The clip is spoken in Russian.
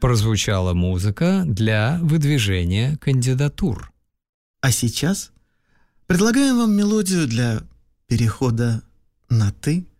Прозвучала музыка для выдвижения кандидатур. А сейчас предлагаем вам мелодию для перехода на «ты».